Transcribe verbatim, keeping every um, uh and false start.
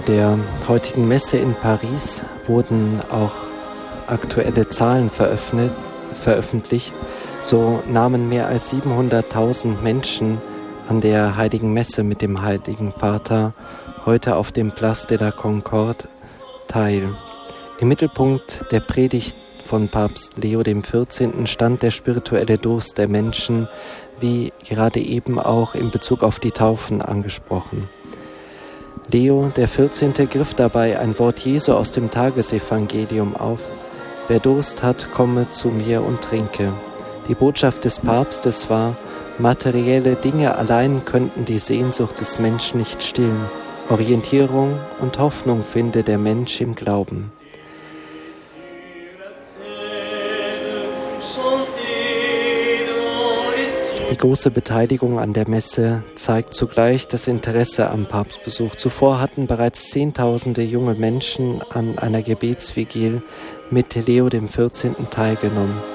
der heutigen Messe in Paris wurden auch aktuelle Zahlen veröffentlicht. So nahmen mehr als siebenhunderttausend Menschen an der Heiligen Messe mit dem Heiligen Vater heute auf dem Place de la Concorde teil. Im Mittelpunkt der Predigt von Papst Leo der vierzehnte. Stand der spirituelle Durst der Menschen, wie gerade eben auch in Bezug auf die Taufen angesprochen. Leo der vierzehnte. Griff dabei ein Wort Jesu aus dem Tagesevangelium auf: Wer Durst hat, komme zu mir und trinke. Die Botschaft des Papstes war, materielle Dinge allein könnten die Sehnsucht des Menschen nicht stillen. Orientierung und Hoffnung finde der Mensch im Glauben. Die große Beteiligung an der Messe zeigt zugleich das Interesse am Papstbesuch. Zuvor hatten bereits Zehntausende junge Menschen an einer Gebetsvigil mit Leo dem vierzehnten. Teilgenommen.